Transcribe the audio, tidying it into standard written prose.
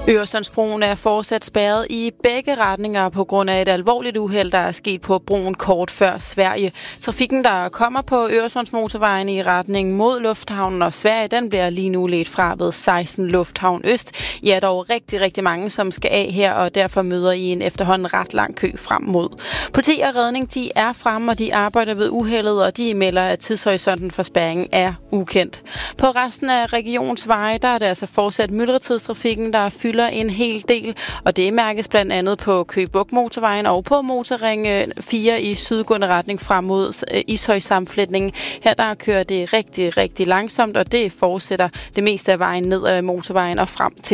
Øresundsbroen er fortsat spærret i begge retninger på grund af et alvorligt uheld, der er sket på broen kort før Sverige. Trafikken, der kommer på Øresundsmotorvejen i retning mod Lufthavnen og Sverige, den bliver lige nu ledt fra ved 16 Lufthavn Øst. I er dog rigtig mange, som skal af her, og derfor møder I en efterhånden ret lang kø frem mod. Politi og redning, de er fremme, og de arbejder ved uheldet, og de melder, at tidshorisonten for spærringen er ukendt. På resten af regionsveje, der er det altså fortsat myldretidstrafikken, der fylder en hel del, og det mærkes blandt andet på Køge Bugt Motorvejen og på Motorring 4 i sydgående retning frem mod Ishøj-sammenfletningen. Her der kører det rigtig langsomt, og det fortsætter det meste af vejen ned ad motorvejen og frem til